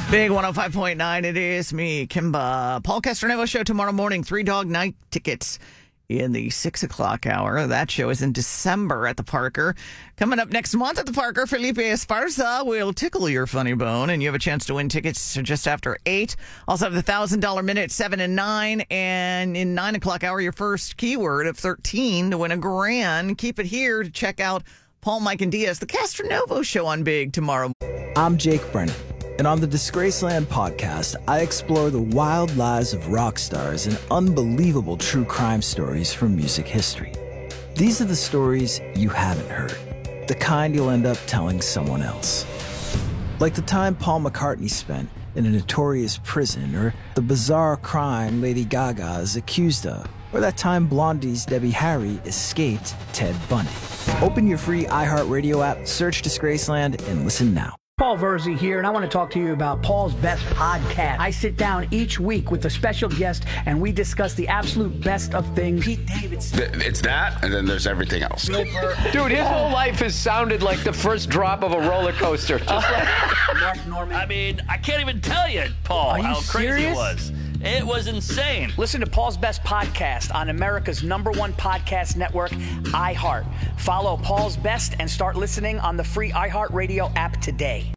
Big 105.9, it is me, Kimba. Paul Castronevo show tomorrow morning, 3 Dog Night tickets in the 6 o'clock hour. That show is in December at the Parker. Coming up next month at the Parker, Felipe Esparza will tickle your funny bone, and you have a chance to win tickets just after 8. Also have the $1,000 minute 7 and 9, and in 9 o'clock hour, your first keyword of 13 to win a grand. Keep it here to check out Paul, Mike, and Diaz, the Castronevo show on Big tomorrow. I'm Jake Brennan. And on the Disgraceland podcast, I explore the wild lives of rock stars and unbelievable true crime stories from music history. These are the stories you haven't heard, the kind you'll end up telling someone else. Like the time Paul McCartney spent in a notorious prison, or the bizarre crime Lady Gaga is accused of, or that time Blondie's Debbie Harry escaped Ted Bundy. Open your free iHeartRadio app, search Disgraceland, and listen now. Paul Verzi here, and I want to talk to you about Paul's Best Podcast. I sit down each week with a special guest, and we discuss the absolute best of things. Pete Davidson. It's that, and then there's everything else. Dude, his whole life has sounded like the first drop of a roller coaster. Just like Mark Norman. I mean, I can't even tell you, Paul, how crazy serious? it was. It was insane. Listen to Paul's Best Podcast on America's #1 podcast network, iHeart. Follow Paul's Best and start listening on the free iHeartRadio app today.